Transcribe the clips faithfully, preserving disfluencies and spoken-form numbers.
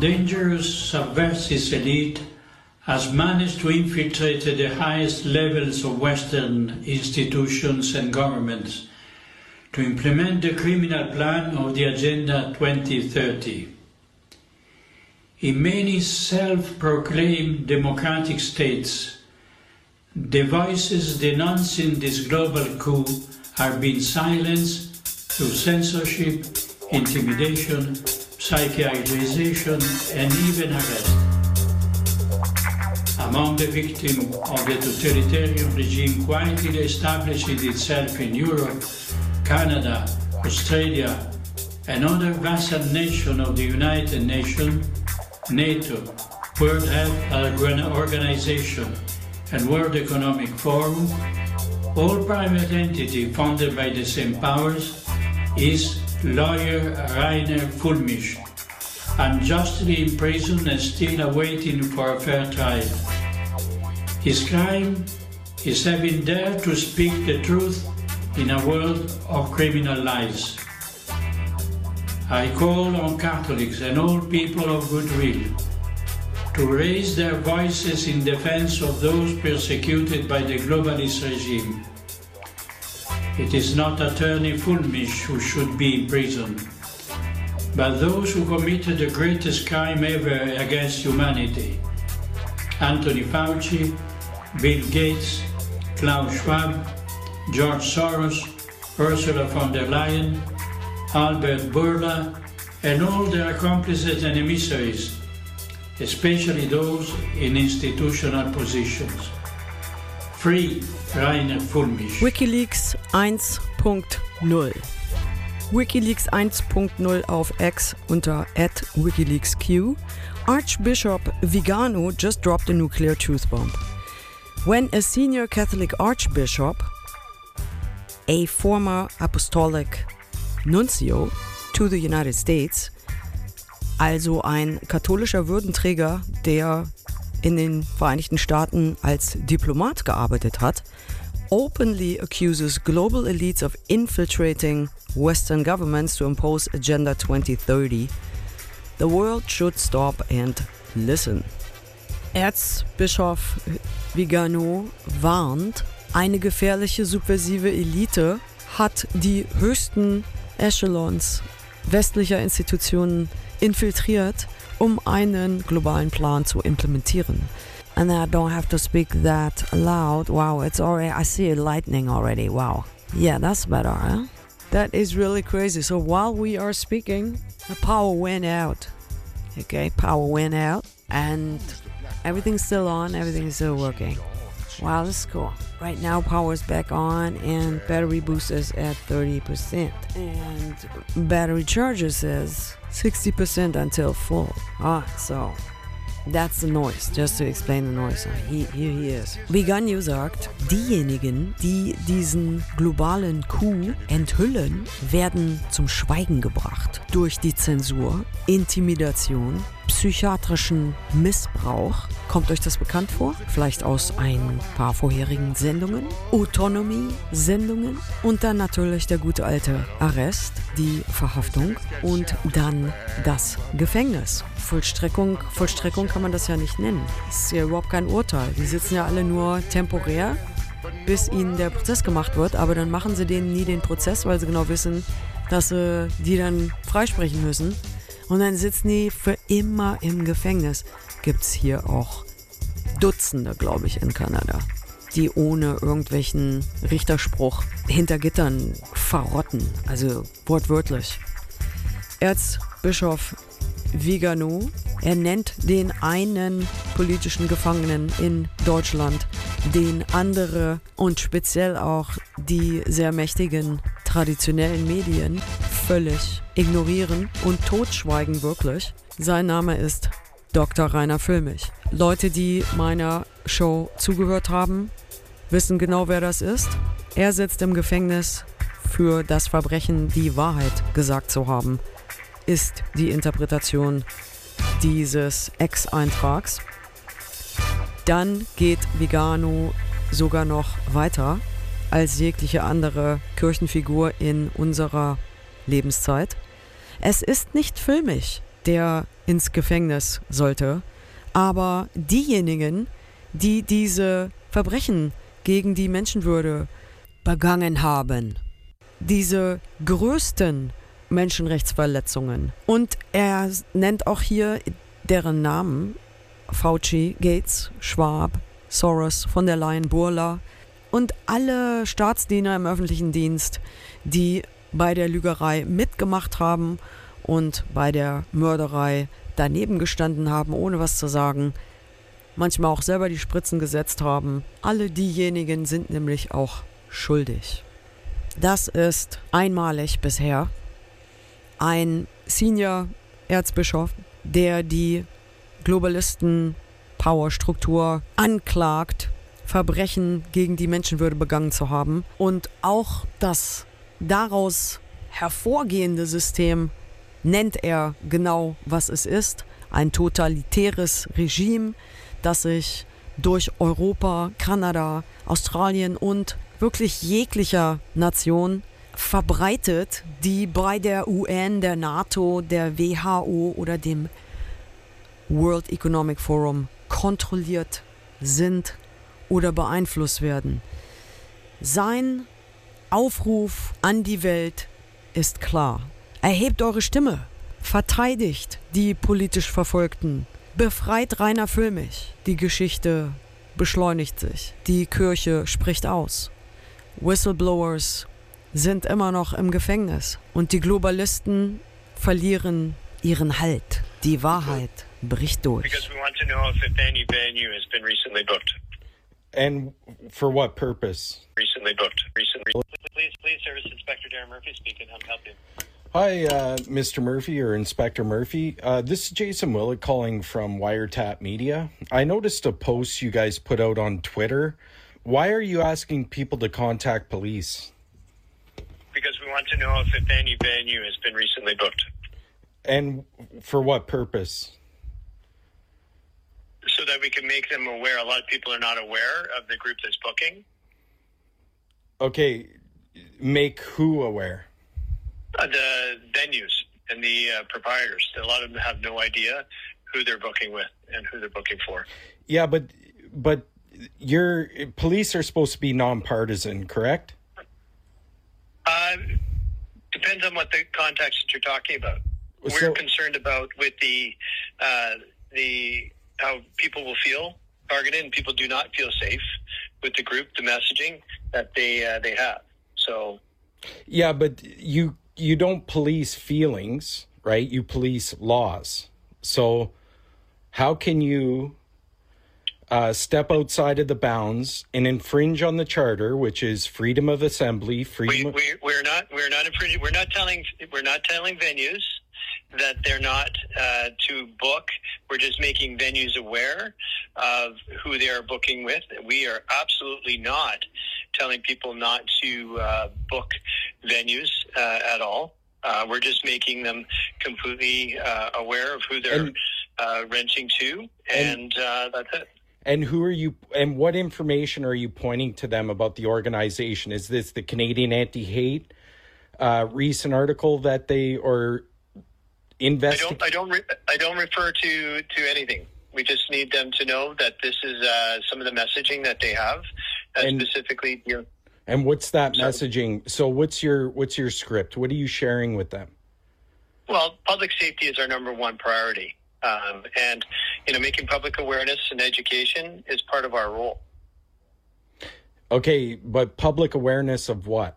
dangerous subversive elite has managed to infiltrate the highest levels of Western institutions and governments to implement the criminal plan of the Agenda twenty thirty. In many self-proclaimed democratic states, the voices denouncing this global coup are being silenced through censorship, intimidation, psychiatrization, and even arrest. Among the victims of the totalitarian regime quietly establishing itself in Europe, Canada, Australia, and other vassal nations of the United Nations, NATO, World Health Organization, and World Economic Forum, all private entity funded by the same powers, is lawyer Rainer Fulmich, unjustly imprisoned and still awaiting for a fair trial. His crime is having dared to speak the truth in a world of criminal lies. I call on Catholics and all people of goodwill to raise their voices in defense of those persecuted by the globalist regime. It is not Attorney Fulmich who should be imprisoned, but those who committed the greatest crime ever against humanity: Anthony Fauci, Bill Gates, Klaus Schwab, George Soros, Ursula von der Leyen, Albert Bourla, and all their accomplices and emissaries, especially those in institutional positions. Free Rainer Fulmich. WikiLeaks eins punkt null. WikiLeaks eins punkt null auf X unter at WikiLeaksQ. Archbishop Vigano just dropped a nuclear truth bomb. When a senior Catholic archbishop, a former apostolic nuncio to the United States, also ein katholischer Würdenträger, der in den Vereinigten Staaten als Diplomat gearbeitet hat, openly accuses global elites of infiltrating Western governments to impose Agenda twenty thirty. The world should stop and listen. Erzbischof Vigano warnt, eine gefährliche subversive Elite hat die höchsten Echelons westlicher Institutionen infiltriert, um einen globalen Plan zu implementieren. And I don't have to speak that loud. Wow, it's already, I see lightning already. Wow. Yeah, that's better, huh? That is really crazy. So while we are speaking, the power went out. Okay, power went out and everything's still on, everything's still working. Wow, that's cool. Right now, power's back on and battery boost is at thirty percent. And battery charger says sixty percent until full. Ah, so that's the noise, just to explain the noise. He, here he is. Vigano sagt, diejenigen, die diesen globalen Coup enthüllen, werden zum Schweigen gebracht. Durch die Zensur, Intimidation, psychiatrischen Missbrauch. Kommt euch das bekannt vor? Vielleicht aus ein paar vorherigen Sendungen? Autonomie-Sendungen? Und dann natürlich der gute alte Arrest, die Verhaftung und dann das Gefängnis. Vollstreckung, Vollstreckung kann man das ja nicht nennen. Das ist ja überhaupt kein Urteil. Die sitzen ja alle nur temporär, bis ihnen der Prozess gemacht wird, aber dann machen sie denen nie den Prozess, weil sie genau wissen, dass sie die dann freisprechen müssen. Und dann sitzen die für immer im Gefängnis. Gibt's hier auch Dutzende, glaube ich, in Kanada, die ohne irgendwelchen Richterspruch hinter Gittern verrotten. Also wortwörtlich. Erzbischof Vigano, er nennt den einen politischen Gefangenen in Deutschland, den andere und speziell auch die sehr mächtigen traditionellen Medien völlig ignorieren und totschweigen wirklich. Sein Name ist Doktor Rainer Fulmich. Leute, die meiner Show zugehört haben, wissen genau, wer das ist. Er sitzt im Gefängnis für das Verbrechen, die Wahrheit gesagt zu haben, ist die Interpretation dieses Ex-Eintrags. Dann geht Vigano sogar noch weiter als jegliche andere Kirchenfigur in unserer Lebenszeit. Es ist nicht Fulmich, der ins Gefängnis sollte. Aber diejenigen, die diese Verbrechen gegen die Menschenwürde begangen haben, diese größten Menschenrechtsverletzungen, und er nennt auch hier deren Namen: Fauci, Gates, Schwab, Soros, von der Leyen, Burla und alle Staatsdiener im öffentlichen Dienst, die bei der Lügerei mitgemacht haben und bei der Mörderei daneben gestanden haben, ohne was zu sagen, manchmal auch selber die Spritzen gesetzt haben. Alle diejenigen sind nämlich auch schuldig. Das ist einmalig bisher. Ein Senior-Erzbischof, der die Globalisten-Powerstruktur anklagt, Verbrechen gegen die Menschenwürde begangen zu haben, und auch das daraus hervorgehende System nennt er genau, was es ist: ein totalitäres Regime, das sich durch Europa, Kanada, Australien und wirklich jeglicher Nation verbreitet, die bei der U N, der NATO, der W H O oder dem World Economic Forum kontrolliert sind oder beeinflusst werden. Sein Aufruf an die Welt ist klar: Erhebt eure Stimme, verteidigt die politisch Verfolgten, befreit Rainer Füllmich. Die Geschichte beschleunigt sich, die Kirche spricht aus. Whistleblowers sind immer noch im Gefängnis und die Globalisten verlieren ihren Halt. Die Wahrheit bricht durch. Because we want to know if any venue has been recently booked. And for what purpose? Recently booked. Recently. Please, please, Service Inspector Darren Murphy speaking. How can I help you? Hi, uh, Mister Murphy or Inspector Murphy. Uh, this is Jason Willett calling from Wiretap Media. I noticed a post you guys put out on Twitter. Why are you asking people to contact police? Because we want to know if, if any venue has been recently booked. And for what purpose? So that we can make them aware. A lot of people are not aware of the group that's booking. Okay, make who aware? Uh, the venues and the uh, proprietors. A lot of them have no idea who they're booking with and who they're booking for. Yeah, but but your police are supposed to be nonpartisan, correct? Uh, depends on what the context that you're talking about. So, We're concerned about with the uh, the how people will feel targeted, and people do not feel safe with the group, the messaging that they uh, they have. So, yeah, but you you don't police feelings, right? You police laws. So, how can you uh, step outside of the bounds and infringe on the charter, which is freedom of assembly, freedom? We, of- we we're not we're not infringing. We're not telling we're not telling venues that they're not uh, to book. We're just making venues aware of who they are booking with. We are absolutely not telling people not to uh, book venues uh, at all. Uh, we're just making them completely uh, aware of who they're And- uh, renting to, and, and uh, that's it. And who are you, and what information are you pointing to them about the organization? Is this the Canadian Anti-Hate uh, recent article that they, or I investigate? don't. I don't. Re- I don't refer to to anything. We just need them to know that this is uh, some of the messaging that they have, uh, And- specifically. You know, And what's that Sorry. messaging? So what's your, what's your script? What are you sharing with them? well, public safety is our number one priority, um, and you know, making public awareness and education is part of our role. Okay, but public awareness of what?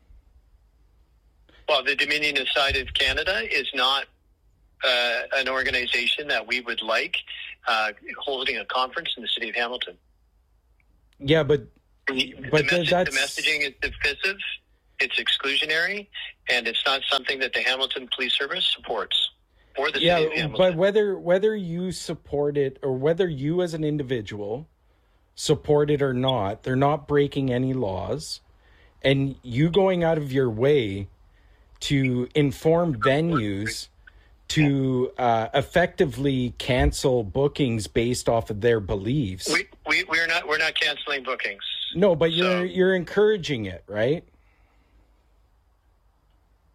Well, the Dominion side of Canada is not uh, an organization that we would like uh, holding a conference in the city of Hamilton. Yeah, but The, But the, message, that's- the messaging is divisive, it's exclusionary, and it's not something that the Hamilton Police Service supports, or the city of yeah, Hamilton. but whether whether you support it or whether you as an individual support it or not, they're not breaking any laws, and you going out of your way to inform venues to uh, effectively cancel bookings based off of their beliefs. we, we, we're not we're not canceling bookings. No, but you're So- you're encouraging it, right?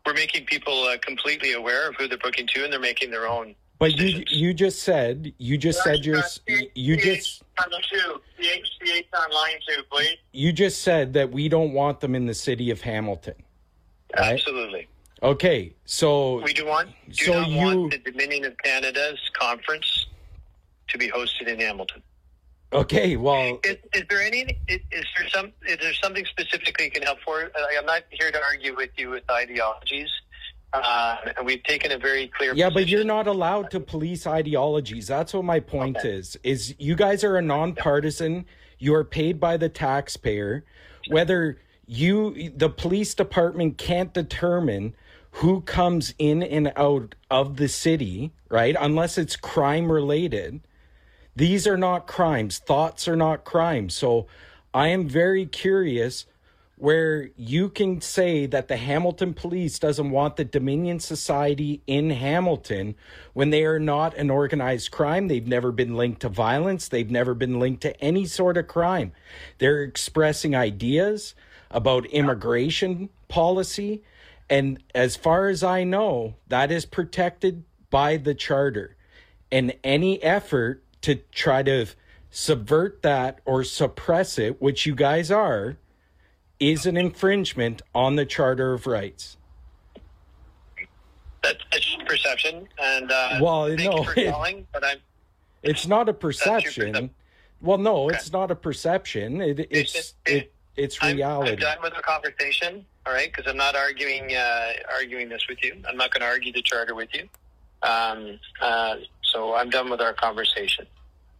we're making people uh, completely aware of who they're booking to, and they're making their own. But you you just said you just said you're you just online too, please. You just said that we don't want them in the city of Hamilton. Right? Absolutely. Okay, so we do want do so not you, want the Dominion of Canada's conference to be hosted in Hamilton. Okay, well, is, is there any? Is, is there some? Is there something specifically you can help for? I'm not here to argue with you with ideologies, uh, and we've taken a very clear. Yeah, position. but you're not allowed to police ideologies. That's what my point okay. is. Is you guys are a nonpartisan. You are paid by the taxpayer. Whether you, the police department, can't determine who comes in and out of the city, right? Unless it's crime related. These are not crimes. Thoughts are not crimes. So I am very curious where you can say that the Hamilton Police doesn't want the Dominion Society in Hamilton when they are not an organized crime. They've never been linked to violence. They've never been linked to any sort of crime. They're expressing ideas about immigration policy. And as far as I know, that is protected by the charter. And any effort to try to subvert that or suppress it, which you guys are, is an infringement on the Charter of Rights. That's a perception, and uh, well, thank no, you for calling, but I'm. It's not a perception. percep- well, no, okay. it's not a perception. It, it's it, it, it's reality. I'm, I'm done with the conversation, all right? Because I'm not arguing uh, arguing this with you. I'm not going to argue the charter with you. Um, uh, so I'm done with our conversation.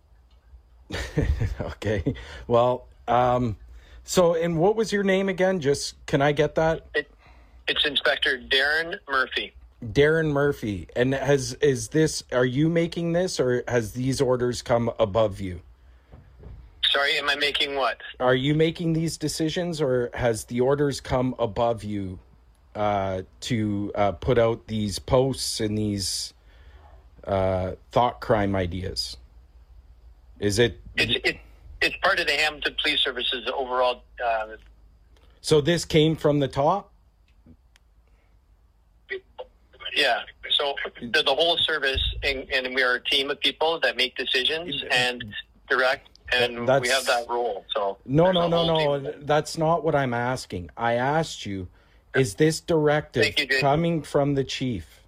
Okay. Well, um, so, and what was your name again? Just, can I get that? It, it's Inspector Darren Murphy. Darren Murphy. And has, is this, are you making this, or has these orders come above you? Sorry, am I making what? Are you making these decisions, or has the orders come above you uh, to uh, put out these posts and these uh, thought crime ideas? Is it? It's, it, it's part of the Hamilton Police Service's overall. Uh, so this came from the top? Yeah. So the, the whole service, and, and we are a team of people that make decisions and direct, and that's, we have that role. So no, no, no, no. That's not what I'm asking. I asked you, is this directive you, coming from the chief?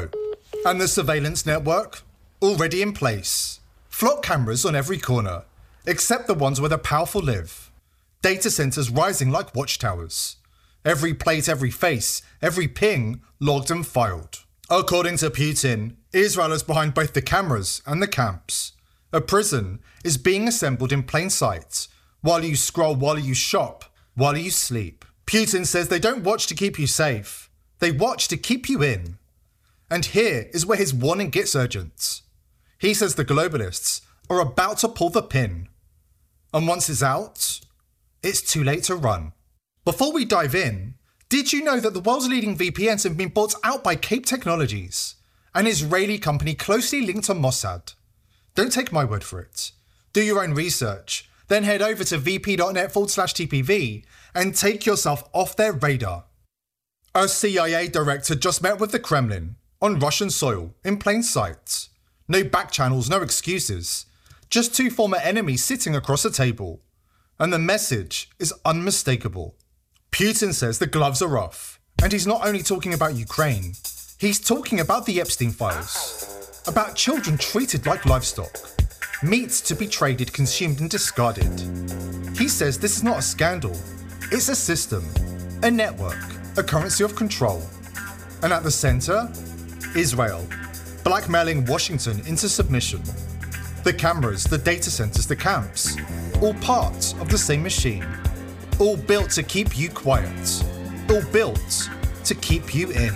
And the surveillance network already in place. Flock cameras on every corner, except the ones where the powerful live. Data centers rising like watchtowers. Every plate, every face, every ping logged and filed. According to Putin, Israel is behind both the cameras and the camps. A prison is being assembled in plain sight, while you scroll, while you shop, while you sleep. Putin says they don't watch to keep you safe. They watch to keep you in. And here is where his warning gets urgent. He says the globalists are about to pull the pin. And once it's out, it's too late to run. Before we dive in, did you know that the world's leading V P Ns have been bought out by Cape Technologies, an Israeli company closely linked to Mossad? Don't take my word for it. Do your own research, then head over to vp.net forward slash TPV and take yourself off their radar. A C I A director just met with the Kremlin on Russian soil in plain sight. No back channels, no excuses. Just two former enemies sitting across a table. And the message is unmistakable. Putin says the gloves are off. And he's not only talking about Ukraine, he's talking about the Epstein files. About children treated like livestock. Meat to be traded, consumed and discarded. He says this is not a scandal. It's a system, a network, a currency of control. And at the center, Israel. Blackmailing Washington into submission. The cameras, the data centers, the camps, all part of the same machine. All built to keep you quiet. All built to keep you in.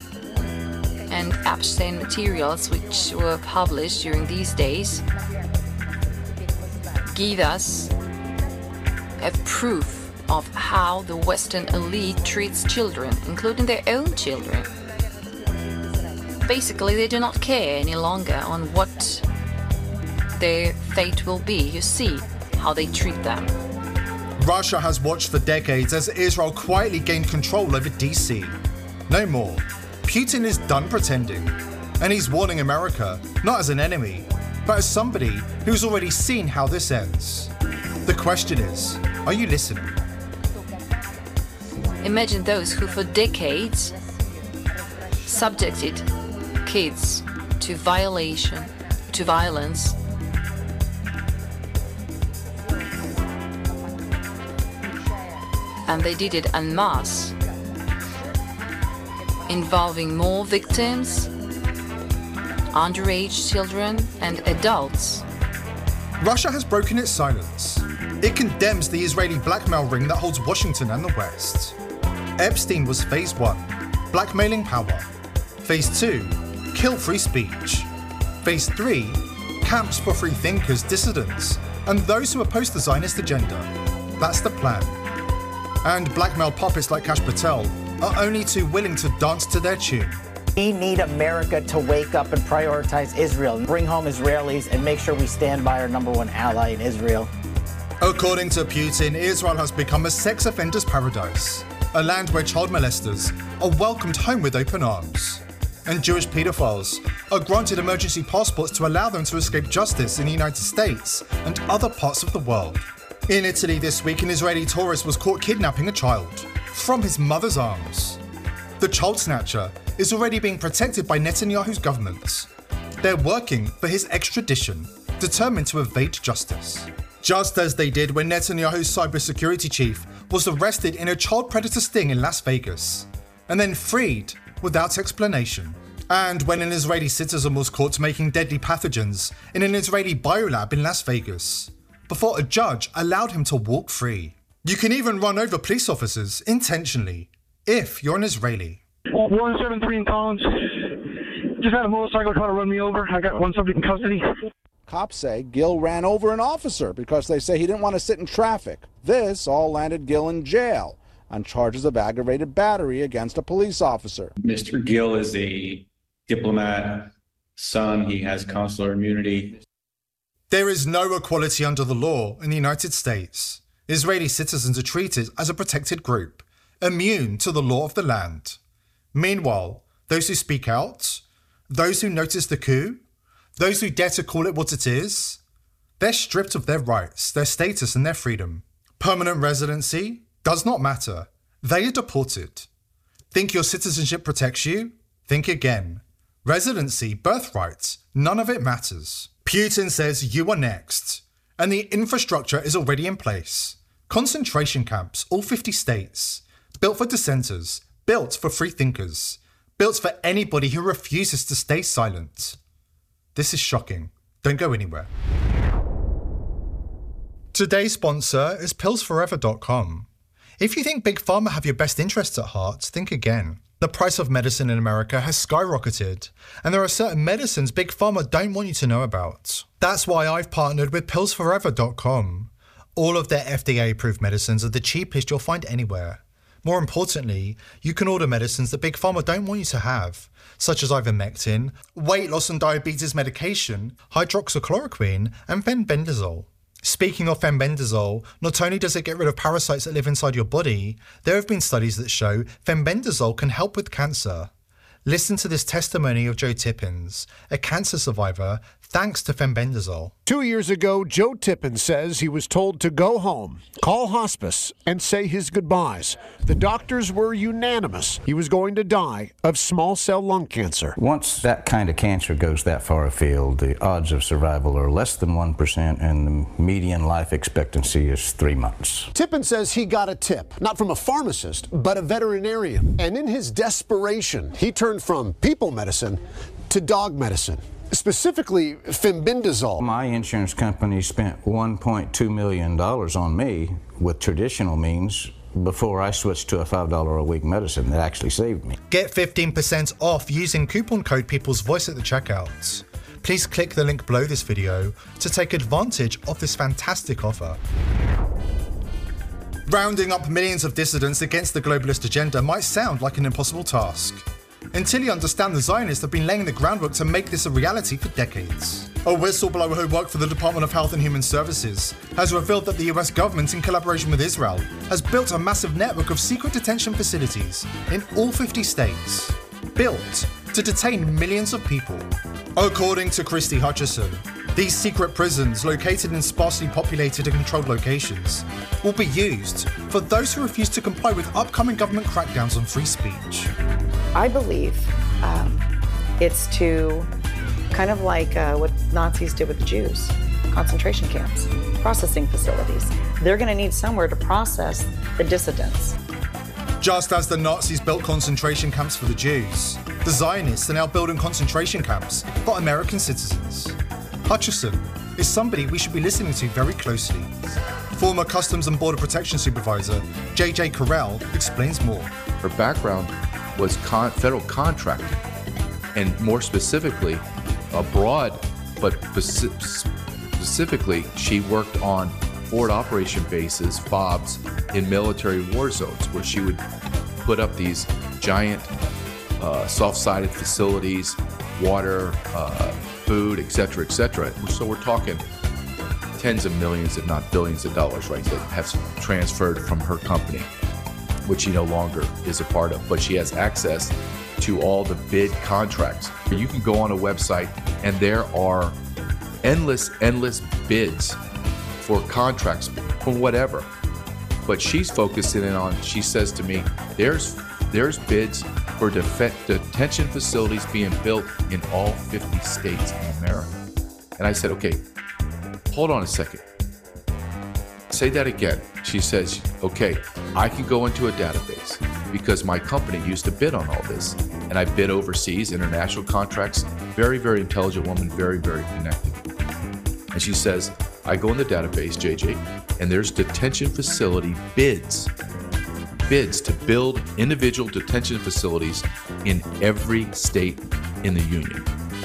And Epstein materials which were published during these days give us a proof of how the Western elite treats children, including their own children. Basically, they do not care any longer on what their fate will be. You see how they treat them. Russia has watched for decades as Israel quietly gained control over D C. No more. Putin is done pretending. And he's warning America, not as an enemy, but as somebody who's already seen how this ends. The question is, are you listening? Imagine those who for decades subjected kids to violation, to violence. And they did it en masse, involving more victims, underage children and adults. Russia has broken its silence. It condemns the Israeli blackmail ring that holds Washington and the West. Epstein was phase one, blackmailing power. Phase two, kill free speech. Phase three, camps for free thinkers, dissidents, and those who oppose the Zionist agenda. That's the plan. And blackmail puppets like Kash Patel are only too willing to dance to their tune. We need America to wake up and prioritize Israel, bring home Israelis, and make sure we stand by our number one ally in Israel. According to Putin, Israel has become a sex offender's paradise, a land where child molesters are welcomed home with open arms. And Jewish pedophiles are granted emergency passports to allow them to escape justice in the United States and other parts of the world. In Italy this week, an Israeli tourist was caught kidnapping a child from his mother's arms. The child snatcher is already being protected by Netanyahu's government. They're working for his extradition, determined to evade justice. Just as they did when Netanyahu's cybersecurity chief was arrested in a child predator sting in Las Vegas, and then freed without explanation. And when an Israeli citizen was caught making deadly pathogens in an Israeli biolab in Las Vegas, before a judge allowed him to walk free. You can even run over police officers intentionally, if you're an Israeli. one seven three in Collins. Just had a motorcycle trying to run me over. I got one subject in custody. Cops say Gill ran over an officer because they say he didn't want to sit in traffic. This all landed Gill in jail on charges of aggravated battery against a police officer. Mister Gill is a diplomat son. He has consular immunity. There is no equality under the law in the United States. Israeli citizens are treated as a protected group, immune to the law of the land. Meanwhile, those who speak out, those who notice the coup, those who dare to call it what it is, they're stripped of their rights, their status and their freedom. Permanent residency does not matter. They are deported. Think your citizenship protects you? Think again. Residency, birthrights, none of it matters. Putin says you are next, and the infrastructure is already in place. Concentration camps, all fifty states, built for dissenters, built for free thinkers, built for anybody who refuses to stay silent. This is shocking. Don't go anywhere. Today's sponsor is pills forever dot com. If you think Big Pharma have your best interests at heart, think again. The price of medicine in America has skyrocketed, and there are certain medicines Big Pharma don't want you to know about. That's why I've partnered with pills forever dot com. All of their F D A-approved medicines are the cheapest you'll find anywhere. More importantly, you can order medicines that Big Pharma don't want you to have, such as ivermectin, weight loss and diabetes medication, hydroxychloroquine, and fenbendazole. Speaking of fenbendazole, not only does it get rid of parasites that live inside your body, there have been studies that show fenbendazole can help with cancer. Listen to this testimony of Joe Tippins, a cancer survivor, thanks to fenbendazole. Two years ago, Joe Tippins says he was told to go home, call hospice, and say his goodbyes. The doctors were unanimous. He was going to die of small cell lung cancer. Once that kind of cancer goes that far afield, the odds of survival are less than one percent, and the median life expectancy is three months. Tippins says he got a tip, not from a pharmacist, but a veterinarian. And in his desperation, he turned from people medicine to dog medicine. Specifically, fenbendazole. My insurance company spent one point two million dollars on me with traditional means before I switched to a five dollars a week medicine that actually saved me. Get fifteen percent off using coupon code People's Voice at the checkout. Please click the link below this video to take advantage of this fantastic offer. Rounding up millions of dissidents against the globalist agenda might sound like an impossible task, until you understand the Zionists have been laying the groundwork to make this a reality for decades. A whistleblower who worked for the Department of Health and Human Services has revealed that the U S government, in collaboration with Israel, has built a massive network of secret detention facilities in all fifty states, built to detain millions of people. According to Christy Hutchison, these secret prisons, located in sparsely populated and controlled locations, will be used for those who refuse to comply with upcoming government crackdowns on free speech. I believe um, it's to kind of like uh, what Nazis did with the Jews, concentration camps, processing facilities. They're going to need somewhere to process the dissidents. Just as the Nazis built concentration camps for the Jews, the Zionists are now building concentration camps for American citizens. Hutchison is somebody we should be listening to very closely. Former Customs and Border Protection Supervisor J J Carell explains more. Her background was con- federal contracting, and more specifically, abroad, but speci- specifically, she worked on forward operation bases, F O Bs, in military war zones, where she would put up these giant uh, soft-sided facilities, water, uh, food, et cetera, et cetera. So we're talking tens of millions, if not billions of dollars, right, that have transferred from her company, which she no longer is a part of, but she has access to all the bid contracts. You can go on a website and there are endless, endless bids for contracts from whatever. But she's focusing in on, she says to me, there's there's bids for def- detention facilities being built in all fifty states in America. And I said, okay, hold on a second. Say that again. She says, okay, I can go into a database because my company used to bid on all this. And I bid overseas, international contracts. Very, very intelligent woman, very, very connected. And she says, I go in the database, J J, and there's detention facility bids. Bids to build individual detention facilities in every state in the union.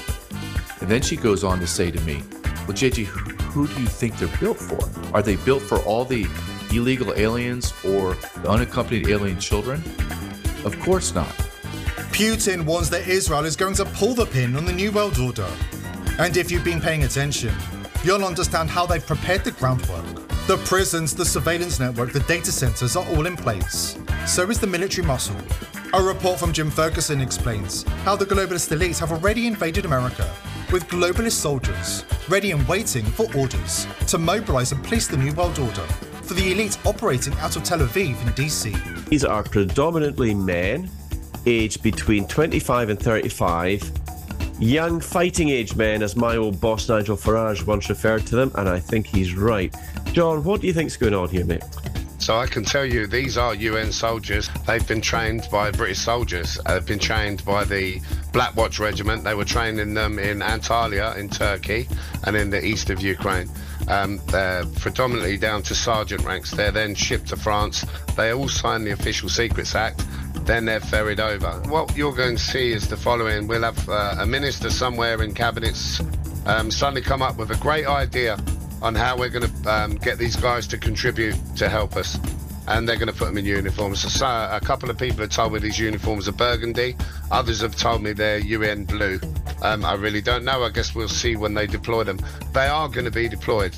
And then she goes on to say to me, well, J J, who do you think they're built for? Are they built for all the illegal aliens or the unaccompanied alien children? Of course not. Putin warns that Israel is going to pull the pin on the New World Order. And if you've been paying attention, you'll understand how they've prepared the groundwork. The prisons, the surveillance network, the data centers are all in place. So is the military muscle. A report from Jim Ferguson explains how the globalist elites have already invaded America, with globalist soldiers ready and waiting for orders to mobilize and police the New World Order for the elites operating out of Tel Aviv in D C. These are predominantly men, aged between twenty-five and thirty-five, young fighting-age men, as my old boss Nigel Farage once referred to them, and I think he's right. John, what do you think's going on here, mate? So I can tell you, these are U N soldiers. They've been trained by British soldiers. They've been trained by the Black Watch Regiment. They were training them in Antalya in Turkey and in the east of Ukraine. Um, they're predominantly down to sergeant ranks. They're then shipped to France. They all sign the Official Secrets Act. Then they're ferried over. What you're going to see is the following. We'll have uh, a minister somewhere in cabinets um, suddenly come up with a great idea on how we're going to um, get these guys to contribute to help us. And they're going to put them in uniforms. So, so a couple of people have told me these uniforms are burgundy. Others have told me they're U N blue. Um, I really don't know. I guess we'll see when they deploy them. They are going to be deployed.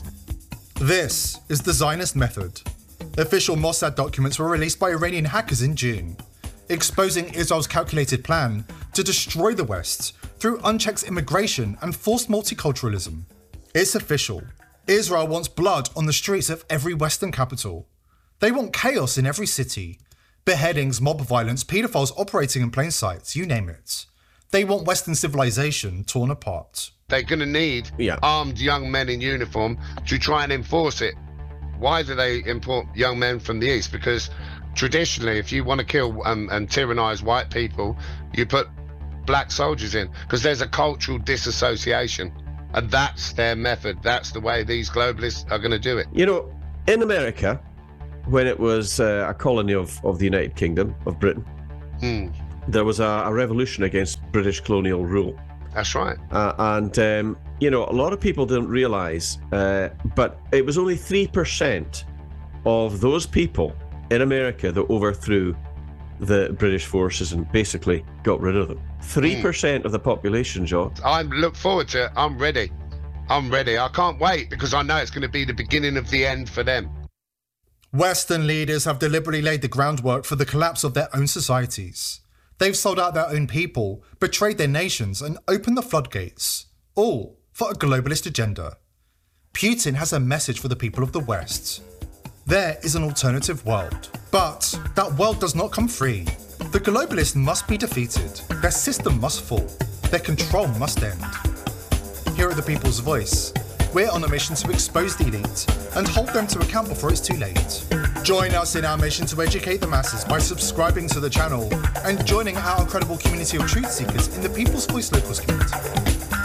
This is the Zionist method. Official Mossad documents were released by Iranian hackers in June, exposing Israel's calculated plan to destroy the West through unchecked immigration and forced multiculturalism. It's official. Israel wants blood on the streets of every Western capital. They want chaos in every city. Beheadings, mob violence, paedophiles operating in plain sight, you name it. They want Western civilization torn apart. They're going to need yeah. armed young men in uniform to try and enforce it. Why do they import young men from the East? Because traditionally, if you want to kill um, and tyrannize white people, you put black soldiers in, because there's a cultural disassociation. And that's their method. That's the way these globalists are going to do it. You know, in America, when it was uh, a colony of, of the United Kingdom, of Britain, hmm. there was a, a revolution against British colonial rule. That's right. Uh, and, um, you know, a lot of people didn't realise, uh, but it was only three percent of those people in America that overthrew the British forces and basically got rid of them. three percent mm. of the population, John. I look forward to it. I'm ready. I'm ready. I can't wait because I know it's going to be the beginning of the end for them. Western leaders have deliberately laid the groundwork for the collapse of their own societies. They've sold out their own people, betrayed their nations, and opened the floodgates, all for a globalist agenda. Putin has a message for the people of the West. There is an alternative world, but that world does not come free. The globalists must be defeated, their system must fall, their control must end. Here at The People's Voice, we're on a mission to expose the elite and hold them to account before it's too late. Join us in our mission to educate the masses by subscribing to the channel and joining our incredible community of truth seekers in the People's Voice Locals community.